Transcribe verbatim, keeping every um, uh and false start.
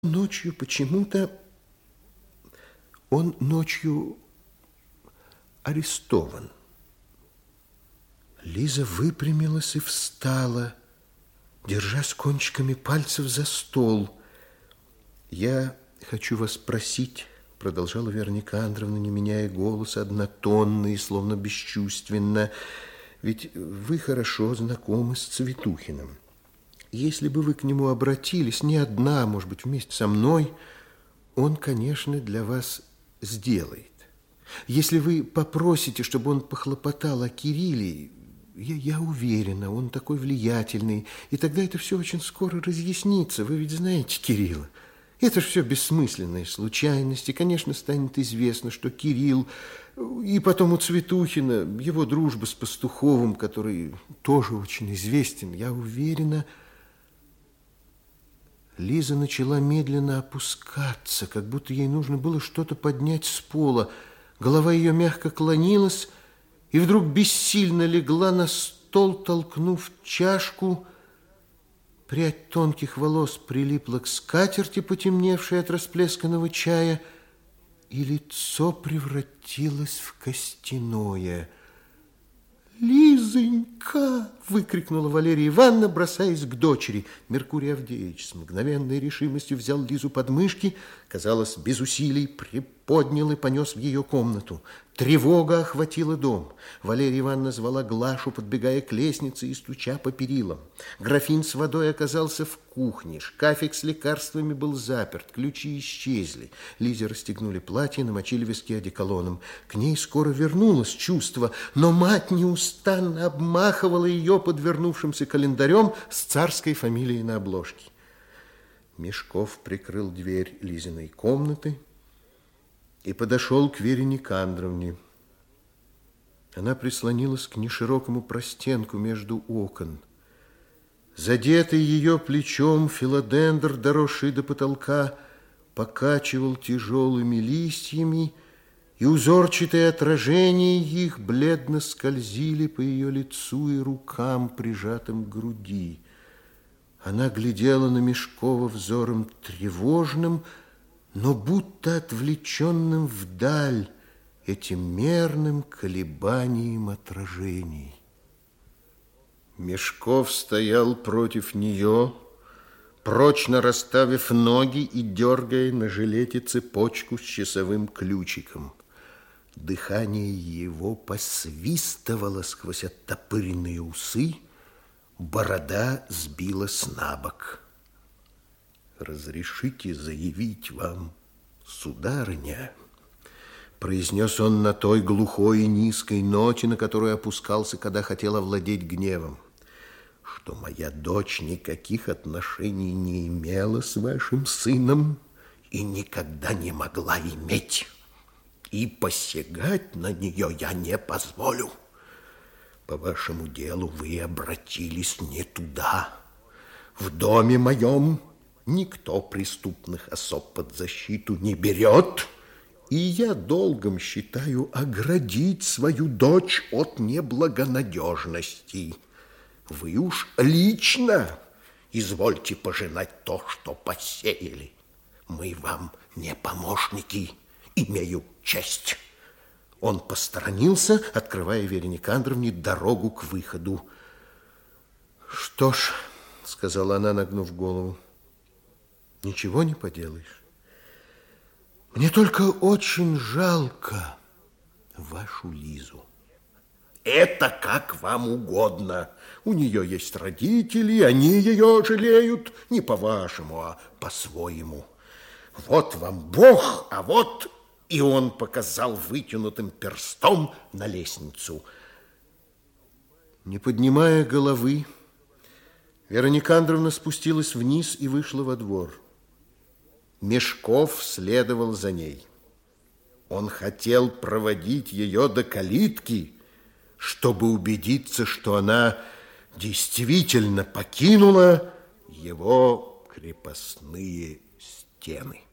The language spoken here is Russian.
Ночью почему-то он ночью арестован. Лиза выпрямилась и встала, держась кончиками пальцев за стол. «Я хочу вас спросить», — продолжала Вера Никандровна, не меняя голоса, однотонно и словно бесчувственно, «ведь вы хорошо знакомы с Цветухиным. Если бы вы к нему обратились, не одна, может быть, вместе со мной, он, конечно, для вас сделает. Если вы попросите, чтобы он похлопотал о Кирилле, я, я уверена, он такой влиятельный, и тогда это все очень скоро разъяснится. Вы ведь знаете Кирилла. Это же все бессмысленные случайности. Конечно, станет известно, что Кирилл, и потом у Цветухина, его дружба с Пастуховым, который тоже очень известен, я уверена. Лиза начала медленно опускаться, как будто ей нужно было что-то поднять с пола. Голова ее мягко клонилась и вдруг бессильно легла на стол, толкнув чашку. Прядь тонких волос прилипла к скатерти, потемневшей от расплесканного чая, и лицо превратилось в костяное. «Лизонька!» – выкрикнула Валерия Ивановна, бросаясь к дочери. Меркурий Авдеевич с мгновенной решимостью взял Лизу под мышки, казалось, без усилий приподнял и понес в ее комнату. Тревога охватила дом. Валерия Ивановна звала Глашу, подбегая к лестнице и стуча по перилам. Графин с водой оказался в кухне, шкафик с лекарствами был заперт, ключи исчезли. Лизе расстегнули платье, намочили виски одеколоном. К ней скоро вернулось чувство, но мать неустанно обмахивала ее подвернувшимся календарем с царской фамилией на обложке. Мешков прикрыл дверь Лизиной комнаты и подошел к Вере Никандровне. Она прислонилась к неширокому простенку между окон. Задетый ее плечом филодендр, доросший до потолка, покачивал тяжелыми листьями, и узорчатые отражения их бледно скользили по ее лицу и рукам, прижатым к груди. Она глядела на Мешкова взором тревожным, но будто отвлеченным вдаль этим мерным колебанием отражений. Мешков стоял против нее, прочно расставив ноги и дергая на жилете цепочку с часовым ключиком. Дыхание его посвистывало сквозь оттопыренные усы, борода сбилась на бок. «Разрешите заявить вам, сударыня», — произнес он на той глухой и низкой ноте, на которую опускался, когда хотел овладеть гневом, что моя дочь никаких отношений не имела с вашим сыном и никогда не могла иметь, и посягать на нее я не позволю. По вашему делу вы обратились не туда. В доме моем никто преступных особ под защиту не берет, и я долгом считаю оградить свою дочь от неблагонадежности. Вы уж лично извольте пожинать то, что посеяли. Мы вам не помощники, имею честь». Он посторонился, открывая Вере Никандровне дорогу к выходу. «Что ж», — сказала она, нагнув голову, — «ничего не поделаешь. Мне только очень жалко вашу Лизу». «Это как вам угодно. У нее есть родители, они ее жалеют не по-вашему, а по-своему. Вот вам Бог, а вот...» И он показал вытянутым перстом на лестницу. Не поднимая головы, Вера Никандровна спустилась вниз и вышла во двор. Мешков следовал за ней. Он хотел проводить ее до калитки, чтобы убедиться, что она действительно покинула его крепостные стены.